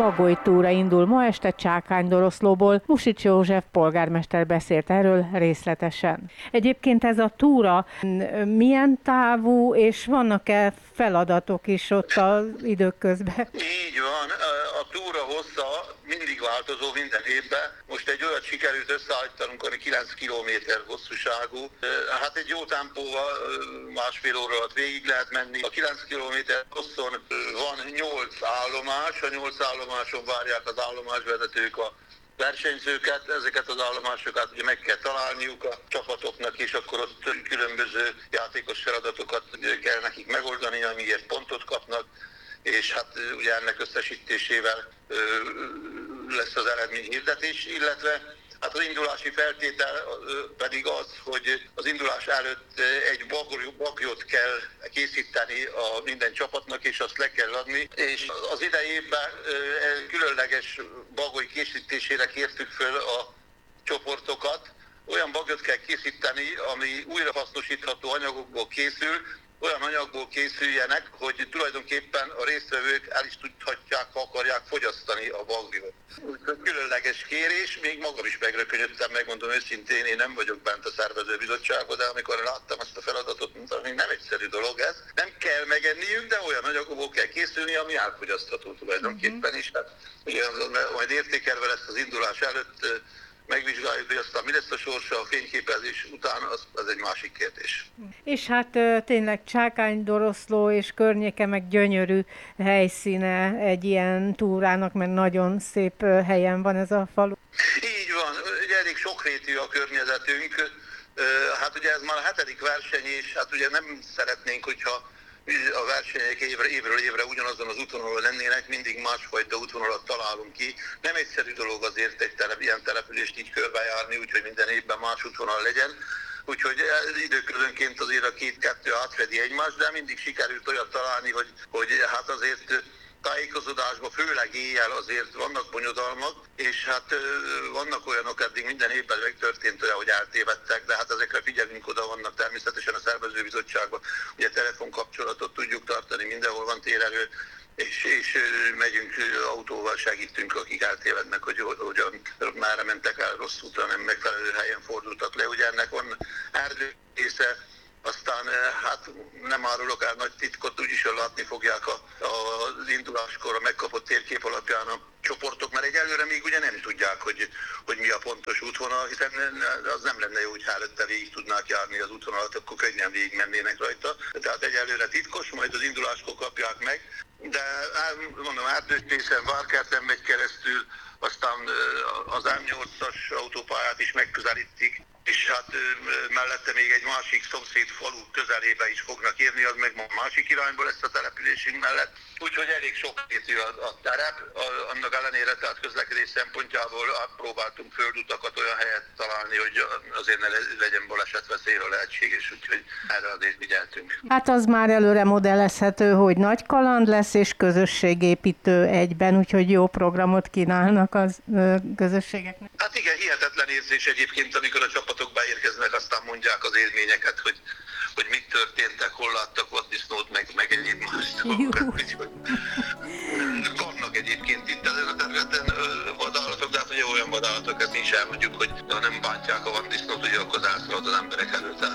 Bagoly túra indul ma este Csákány-Doroszlóból. Musics József polgármester beszélt erről részletesen. Egyébként ez a túra milyen távú, és vannak-e feladatok is ott az időközben? Így van, a túra hossza mindig változó minden évben. Most egy olyat sikerült összeállítanunk, ami 9 kilométer hosszúságú. Hát egy jó tempóval másfél óra alatt végig lehet menni. A 9 kilométer hosszon van 8 állomás, a 8 állomáson várják az állomásvezetők a versenyzőket, ezeket az állomásokat ugye meg kell találniuk a csapatoknak, és akkor ott különböző játékos feladatokat kell nekik megoldani, amiért pontot kapnak, és hát ugye ennek összesítésével lesz az eredményhirdetés, illetve hát az indulási feltétel pedig az, hogy az indulás előtt egy bagyot kell készíteni a minden csapatnak, és azt le kell adni. És az idejében különleges bagoly készítésére kértük föl a csoportokat. Olyan bagyot kell készíteni, ami újrahasznosítható anyagokból készül, olyan anyagból készüljenek, hogy tulajdonképpen a résztvevők el is tudhatják, ha akarják fogyasztani a bagyot. Különleges kérés, még magam is megrökönyödtem, megmondom őszintén, én nem vagyok bent a szervezőbizottságban, de amikor láttam ezt a feladatot, mondtam, hogy nem egyszerű dolog ez. Nem kell megenniük, de olyan anyagokból kell készülni, ami elfogyasztható tulajdonképpen is. Hát, ugye, majd értékelve lesz az indulás előtt, megvizsgáljuk, hogy aztán mi lesz a sorsa a fényképezés után, az egy másik kérdés. És hát tényleg Csákány-Doroszló és környéke meg gyönyörű helyszíne egy ilyen túrának, mert nagyon szép helyen van ez a falu. Így van, ugye elég sokrétű a környezetünk, hát ugye ez már a 7. verseny, és hát ugye nem szeretnénk, hogyha a versenyek évről évre ugyanazon az útvonalon lennének, mindig másfajta útvonalat találunk ki. Nem egyszerű dolog azért egy ilyen települést így körbejárni, úgyhogy minden évben más útvonal legyen. Úgyhogy időközönként azért a kettő átfedi egymást, de mindig sikerült olyat találni, hogy hát azért tájékozódásban, főleg éjjel azért vannak bonyodalmak, és hát vannak olyanok, eddig minden évben megtörtént olyan, hogy eltévedtek, de hát ezekre figyelünk oda, vannak természetesen a szervezőbizottságban, ugye telefonkapcsolatot tudjuk tartani, mindenhol van térerő, és megyünk autóval, segítünk, akik eltévednek, hogy merre mentek el rossz útra, nem megfelelő helyen fordultak le. Ugye ennek van erdő része, aztán hát nem árulok el nagy titkot, úgyis látni fogják az induláskor a megkapott térkép alapján a csoportok, mert egyelőre még ugye nem tudják, hogy mi a pontos útvonal, hiszen az nem lenne jó, hogy előtte végig tudnák járni az útvonalat, akkor könnyen végig mennének rajta. Tehát egyelőre titkos, majd az induláskor kapják meg, de mondom, erdősrészen, Várkerten megy keresztül, aztán az M8-as autópályát is megközelítik, és hát mellette még egy másik szomszéd falu közelébe is fognak érni, az meg másik irányból lesz a településünk mellett. Úgyhogy elég sokrétű a terep, annak ellenére, tehát közlekedés szempontjából próbáltunk földutakat olyan helyet találni, hogy azért ne legyen balesetveszélyre lehetséges, úgyhogy erre azért figyeltünk. Hát az már előre modellezhető, hogy nagy kaland lesz és közösségépítő egyben, úgyhogy jó programot kínálnak az közösségeknek. Hát igen, hihetetlen érzés egyébként, amikor a csapatok beérkeznek, aztán mondják az élményeket, hogy mit történtek, hol láttak vaddisznót, meg egyéb más dolgokat. Vannak egyébként itt ezen a területen vadállatok, de hát ugye olyan vadállatok, ezt is elmondjuk, hogy ha nem bántják a vaddisznót, ugye akkor elszalad az emberek elől.